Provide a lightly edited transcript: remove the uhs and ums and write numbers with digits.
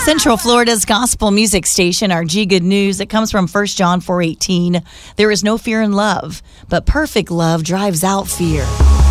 Central Florida's gospel music station, our G Good News. It comes from 1 John 4:18. There is no fear in love, but perfect love drives out fear.